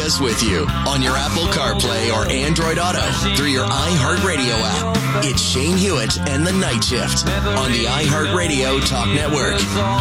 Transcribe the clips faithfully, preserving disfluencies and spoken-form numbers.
us with you on your Apple CarPlay or Android Auto through your iHeartRadio app. It's Shane Hewitt and the Night Shift on the iHeartRadio Talk Network.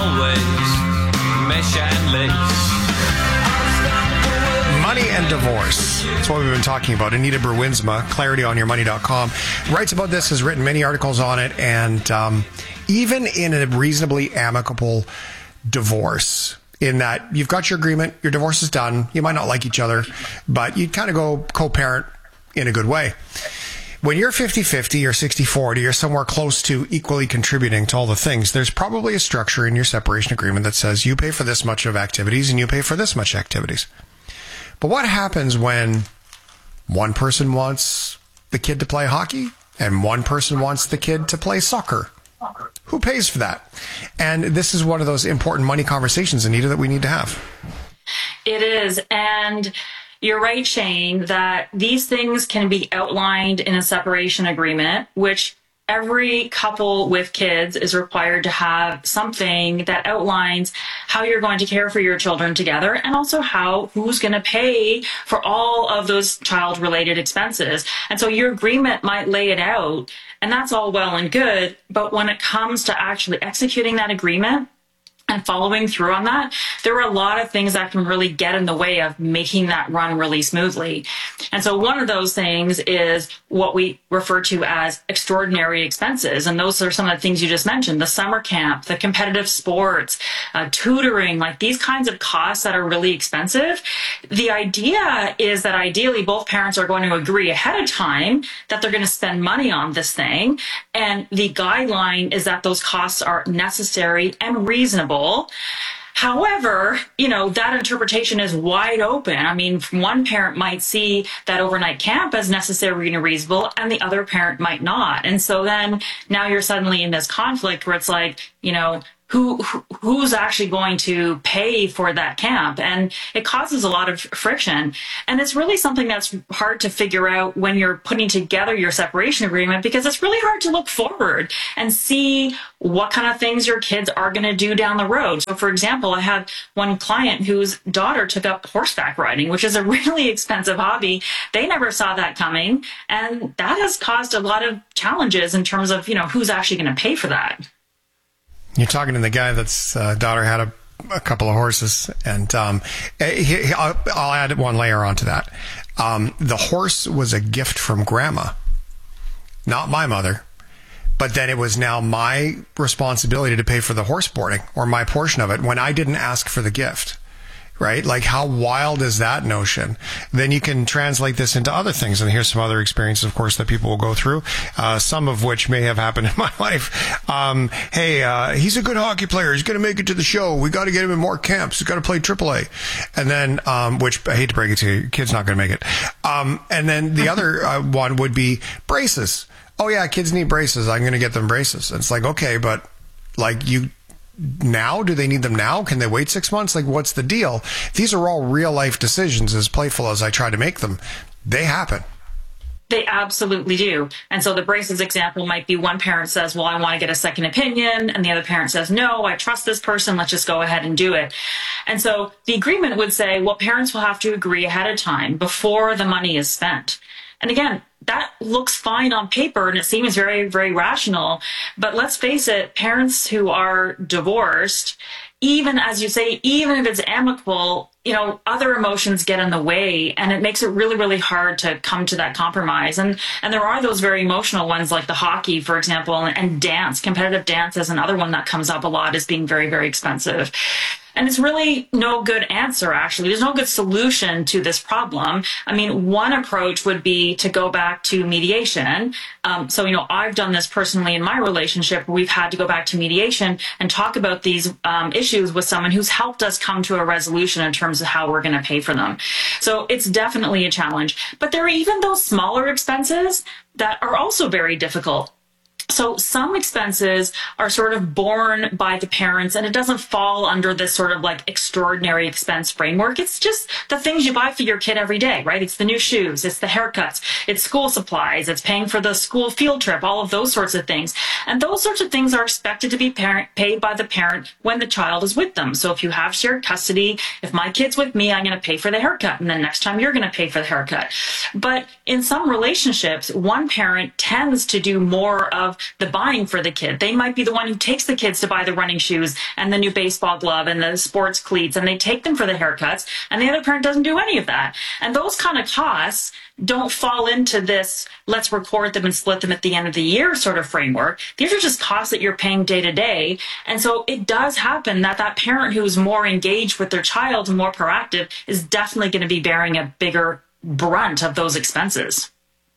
Money and divorce. That's what we've been talking about. Anita Bruinsma, clarity on your money dot com, writes about this, has written many articles on it, and um, even in a reasonably amicable divorce, in that you've got your agreement, your divorce is done, you might not like each other, but you kind of go co-parent in a good way. When you're fifty-fifty or sixty forty or somewhere close to equally contributing to all the things, there's probably a structure in your separation agreement that says you pay for this much of activities and you pay for this much activities. But what happens when one person wants the kid to play hockey and one person wants the kid to play soccer? Who pays for that? And this is one of those important money conversations, Anita, that we need to have. It is. And you're right, Shane, that these things can be outlined in a separation agreement, which every couple with kids is required to have something that outlines how you're going to care for your children together, and also how who's going to pay for all of those child-related expenses. And so your agreement might lay it out, and that's all well and good, but when it comes to actually executing that agreement and following through on that, there are a lot of things that can really get in the way of making that run really smoothly. And so one of those things is what we refer to as extraordinary expenses. And those are some of the things you just mentioned: the summer camp, the competitive sports, uh, tutoring, like these kinds of costs that are really expensive. The idea is that ideally both parents are going to agree ahead of time that they're going to spend money on this thing. And the guideline is that those costs are necessary and reasonable. However, you know, that interpretation is wide open. I mean, one parent might see that overnight camp as necessary and reasonable, and the other parent might not. And so then now you're suddenly in this conflict where it's like, you know, Who, who who's actually going to pay for that camp? And it causes a lot of friction. And it's really something that's hard to figure out when you're putting together your separation agreement, because it's really hard to look forward and see what kind of things your kids are going to do down the road. So, for example, I had one client whose daughter took up horseback riding, which is a really expensive hobby. They never saw that coming. And that has caused a lot of challenges in terms of, you know, who's actually going to pay for that. You're talking to the guy that's uh, daughter had a, a couple of horses, and um, he, he, I'll, I'll add one layer onto that. Um, the horse was a gift from grandma, not my mother, but then it was now my responsibility to pay for the horse boarding, or my portion of it, when I didn't ask for the gift. Right? Like, how wild is that notion? Then you can translate this into other things. And here's some other experiences, of course, that people will go through, uh, some of which may have happened in my life. Um, hey, uh, he's a good hockey player. He's going to make it to the show. We got to get him in more camps. He's got to play triple A. And then, um, which I hate to break it to you, your kid's not going to make it. Um, and then the other uh, one would be braces. Oh, yeah, kids need braces. I'm going to get them braces. And it's like, okay, but like you, now? Do they need them now? Can they wait six months? Like, what's the deal? These are all real life decisions, as playful as I try to make them. They happen. They absolutely do. And so the braces example might be one parent says, well, I want to get a second opinion. And the other parent says, no, I trust this person. Let's just go ahead and do it. And so the agreement would say, well, parents will have to agree ahead of time before the money is spent. And again, that looks fine on paper and it seems very, very rational. But let's face it, parents who are divorced, even as you say, even if it's amicable, you know, other emotions get in the way, and it makes it really, really hard to come to that compromise. And and there are those very emotional ones, like the hockey, for example, and, and dance. Competitive dance is another one that comes up a lot as being very, very expensive. And it's really no good answer, actually. There's no good solution to this problem. I mean, one approach would be to go back to mediation. Um, so, you know, I've done this personally in my relationship. We've had to go back to mediation and talk about these um, issues with someone who's helped us come to a resolution in terms of how we're going to pay for them. So it's definitely a challenge. But there are even those smaller expenses that are also very difficult. So some expenses are sort of borne by the parents, and it doesn't fall under this sort of like extraordinary expense framework. It's just the things you buy for your kid every day, right? It's the new shoes, it's the haircuts, it's school supplies, it's paying for the school field trip, all of those sorts of things. And those sorts of things are expected to be parent, paid by the parent when the child is with them. So if you have shared custody, if my kid's with me, I'm going to pay for the haircut, and then next time you're going to pay for the haircut. But in some relationships, one parent tends to do more of the buying for the kid. They might be the one who takes the kids to buy the running shoes and the new baseball glove and the sports cleats, and they take them for the haircuts, and the other parent doesn't do any of that. And those kind of costs don't fall into this let's record them and split them at the end of the year sort of framework. These are just costs that you're paying day to day. And so it does happen that that parent who's more engaged with their child and more proactive is definitely going to be bearing a bigger brunt of those expenses.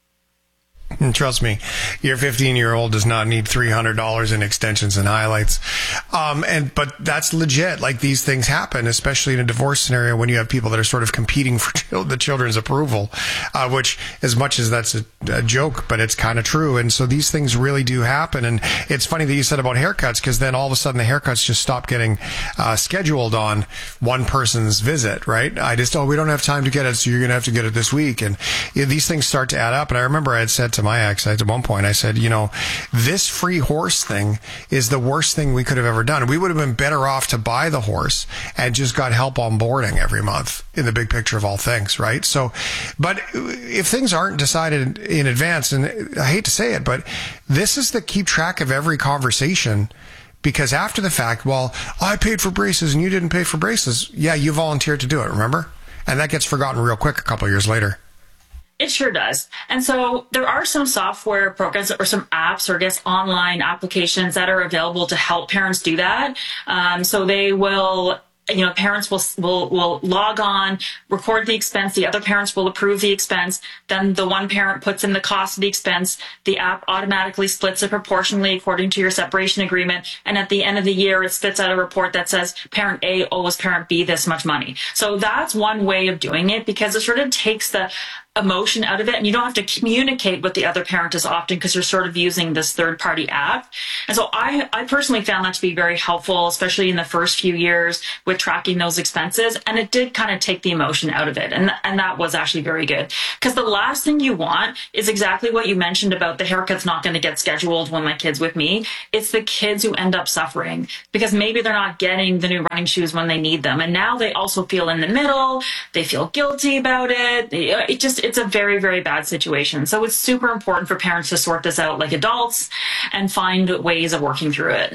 And trust me, your fifteen-year-old does not need three hundred dollars in extensions and highlights. Um, and but that's legit. Like, these things happen, especially in a divorce scenario when you have people that are sort of competing for ch- the children's approval, uh, which, as much as that's a, a joke, but it's kind of true. And so these things really do happen. And it's funny that you said about haircuts, because then all of a sudden the haircuts just stop getting uh, scheduled on one person's visit, right? I just, oh, we don't have time to get it, so you're going to have to get it this week. And you know, these things start to add up. And I remember I had said to my ex, at one point, I said, you know, this free horse thing is the worst thing we could have ever done. We would have been better off to buy the horse and just got help on boarding every month in the big picture of all things, right? So, but if things aren't decided in advance, and I hate to say it, but this is the keep track of every conversation. Because after the fact, well, I paid for braces and you didn't pay for braces. Yeah, you volunteered to do it, remember? And that gets forgotten real quick a couple of years later. It sure does. And so there are some software programs or some apps or I guess online applications that are available to help parents do that. Um, so they will, you know, parents will, will, will log on, record the expense. The other parents will approve the expense. Then the one parent puts in the cost of the expense. The app automatically splits it proportionally according to your separation agreement. And at the end of the year, it spits out a report that says parent A owes parent B this much money. So that's one way of doing it, because it sort of takes the emotion out of it, and you don't have to communicate with the other parent as often because you're sort of using this third-party app. And so I, I personally found that to be very helpful, especially in the first few years with tracking those expenses. And it did kind of take the emotion out of it. And, and that was actually very good, because the last thing you want is exactly what you mentioned about the haircut's not going to get scheduled when my kid's with me. It's the kids who end up suffering because maybe they're not getting the new running shoes when they need them. And now they also feel in the middle. They feel guilty about it. It just, it's a very, very bad situation. So it's super important for parents to sort this out like adults and find ways of working through it.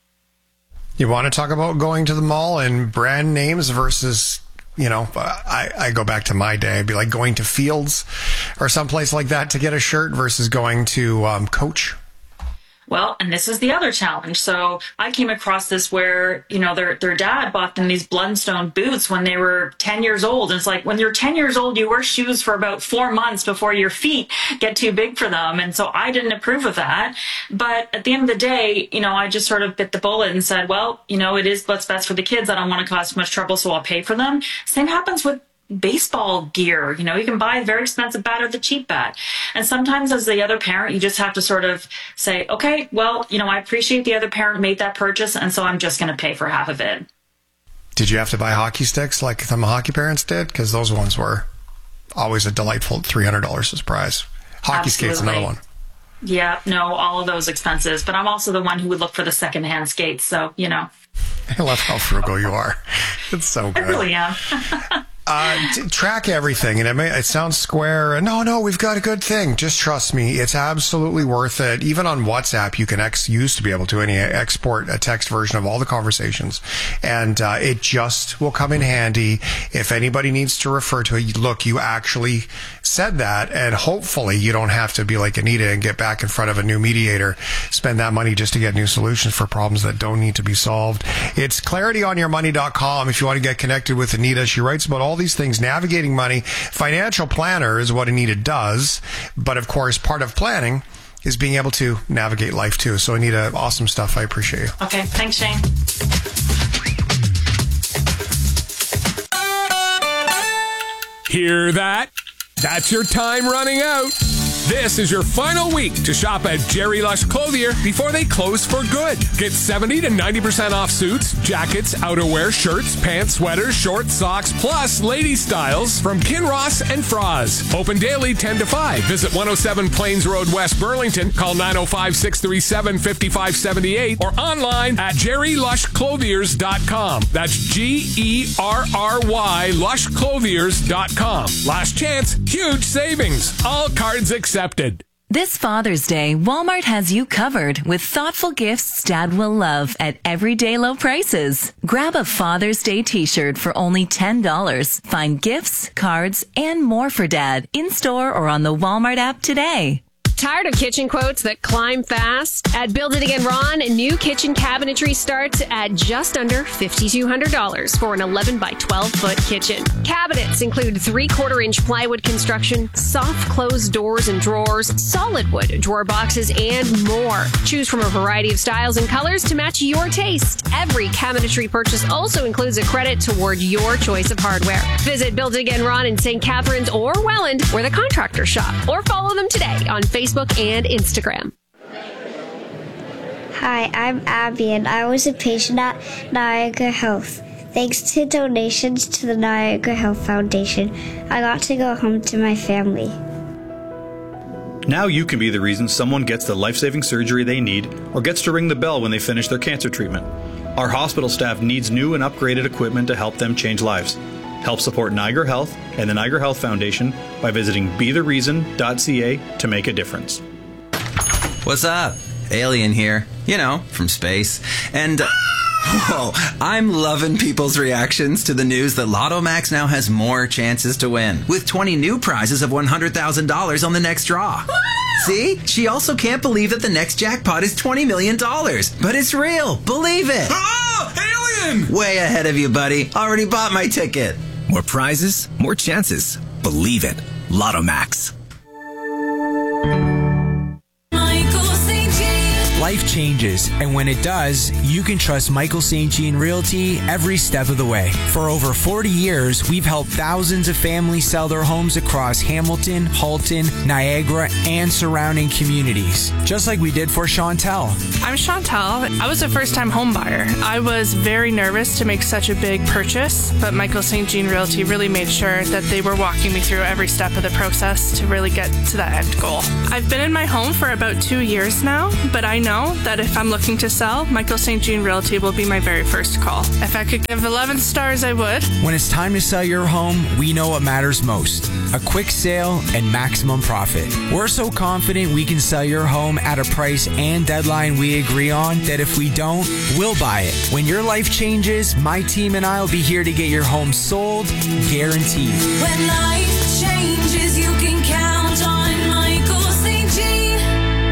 You want to talk about going to the mall and brand names versus, you know, I, I go back to my day. I'd be like going to Fields or someplace like that to get a shirt versus going to um, Coach. Well, and this is the other challenge. So I came across this where, you know, their their dad bought them these Blundstone boots when they were ten years old. And it's like, when you're ten years old, you wear shoes for about four months before your feet get too big for them. And so I didn't approve of that. But at the end of the day, you know, I just sort of bit the bullet and said, well, you know, it is what's best for the kids. I don't want to cause too much trouble, so I'll pay for them. Same happens with baseball gear. You know, you can buy a very expensive bat or the cheap bat. And sometimes as the other parent, you just have to sort of say, okay, well, you know, I appreciate the other parent made that purchase, and so I'm just going to pay for half of it. Did you have to buy hockey sticks like some hockey parents did? Because those ones were always a delightful three hundred dollars surprise. Hockey Absolutely. Skates, another one. Yeah, no, all of those expenses. But I'm also the one who would look for the secondhand skates. So, you know. I love how frugal you are. It's so good. I really am. Uh, t- track everything, and it, may, it sounds square. And no, no, we've got a good thing. Just trust me, it's absolutely worth it. Even on WhatsApp, you can ex- used to be able to any export a text version of all the conversations, and uh, it just will come in handy if anybody needs to refer to it. Look, you actually said that, and hopefully you don't have to be like Anita and get back in front of a new mediator, spend that money just to get new solutions for problems that don't need to be solved. It's clarity on your money dot com if you want to get connected with Anita. She writes about all these things, navigating money. Financial planner is what Anita does, but of course part of planning is being able to navigate life too. So Anita, awesome stuff. I appreciate you. Okay, thanks, Shane. Hear that? That's your time running out. This is your final week to shop at Jerry Lush Clothier before they close for good. Get seventy to ninety percent off suits, jackets, outerwear, shirts, pants, sweaters, shorts, socks, plus lady styles from Kinross and Froz. Open daily ten to five. Visit one oh seven Plains Road, West Burlington. Call nine oh five, six three seven, five five seven eight or online at jerry lush clothiers dot com. That's G E R R Y lush clothiers dot com. Last chance, huge savings. All cards accepted. This Father's Day, Walmart has you covered with thoughtful gifts Dad will love at everyday low prices. Grab a Father's Day t-shirt for only ten dollars. Find gifts, cards, and more for Dad in-store or on the Walmart app today. Tired of kitchen quotes that climb fast? At Build It Again Ron, new kitchen cabinetry starts at just under five thousand two hundred dollars for an eleven by twelve foot kitchen. Cabinets include three-quarter inch plywood construction, soft closed doors and drawers, solid wood drawer boxes, and more. Choose from a variety of styles and colors to match your taste. Every cabinetry purchase also includes a credit toward your choice of hardware. Visit Build It Again Ron in Saint Catharines or Welland, where the contractors shop, or follow them today on Facebook and Instagram. Hi, I'm Abby, and I was a patient at Niagara Health. Thanks to donations to the Niagara Health Foundation, I got to go home to my family. Now you can be the reason someone gets the life-saving surgery they need or gets to ring the bell when they finish their cancer treatment. Our hospital staff needs new and upgraded equipment to help them change lives. Help support Niagara Health and the Niagara Health Foundation by visiting be the reason dot c a to make a difference. What's up? Alien here. You know, from space. And, uh, whoa, I'm loving people's reactions to the news that Lotto Max now has more chances to win, with twenty new prizes of one hundred thousand dollars on the next draw. See? She also can't believe that the next jackpot is twenty million dollars. But it's real. Believe it. Oh, alien! Way ahead of you, buddy. Already bought my ticket. More prizes, more chances. Believe it. Lotto Max. Life changes, and when it does, you can trust Michael Saint Jean Realty every step of the way. For over forty years, we've helped thousands of families sell their homes across Hamilton, Halton, Niagara, and surrounding communities, just like we did for Chantel. I'm Chantel. I was a first-time home buyer. I was very nervous to make such a big purchase, but Michael Saint Jean Realty really made sure that they were walking me through every step of the process to really get to that end goal. I've been in my home for about two years now, but I know that if I'm looking to sell, Michael Saint Jean Realty will be my very first call. If I could give eleven stars, I would. When it's time to sell your home, we know what matters most: a quick sale and maximum profit. We're so confident we can sell your home at a price and deadline we agree on that if we don't, we'll buy it. When your life changes, my team and I will be here to get your home sold, guaranteed. When life changes, you can count on Michael Saint Jean.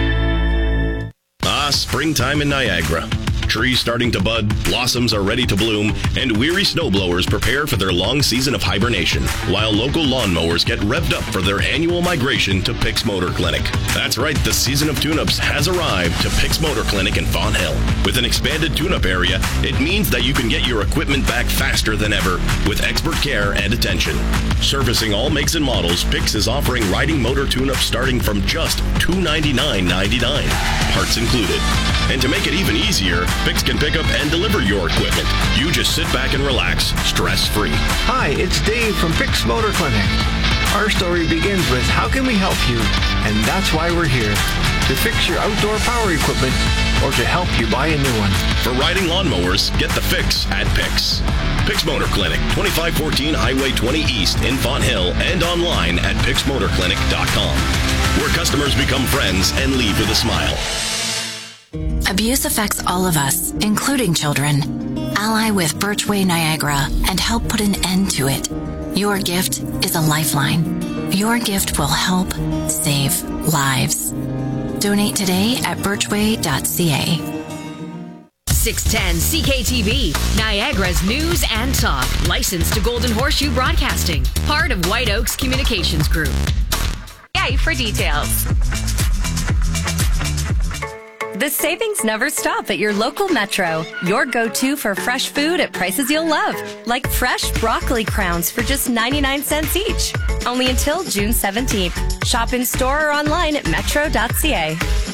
Ah, springtime in Niagara. Trees starting to bud, blossoms are ready to bloom, and weary snowblowers prepare for their long season of hibernation, while local lawnmowers get revved up for their annual migration to Pick's Motor Clinic. That's right, the season of tune-ups has arrived to Pick's Motor Clinic in Fonthill. With an expanded tune-up area, it means that you can get your equipment back faster than ever with expert care and attention. Servicing all makes and models, Pick's is offering riding motor tune-ups starting from just two hundred ninety-nine dollars and ninety-nine cents, parts included. And to make it even easier, Pick's can pick up and deliver your equipment. You just sit back and relax, stress-free. Hi, it's Dave from Pick's Motor Clinic. Our story begins with how can we help you? And that's why we're here. To fix your outdoor power equipment or to help you buy a new one. For riding lawnmowers, get the fix at Pick's. Pick's Motor Clinic, twenty-five fourteen Highway twenty East in Fonthill, and online at picks motor clinic dot com, where customers become friends and leave with a smile. Abuse affects all of us, including children. Ally with Birchway Niagara and help put an end to it. Your gift is a lifeline. Your gift will help save lives. Donate today at birchway dot c a. six ten C K T V, Niagara's news and talk. Licensed to Golden Horseshoe Broadcasting. Part of White Oaks Communications Group. Yay for details. The savings never stop at your local Metro. Your go-to for fresh food at prices you'll love. Like fresh broccoli crowns for just ninety-nine cents each. Only until June seventeenth. Shop in store or online at metro dot c a.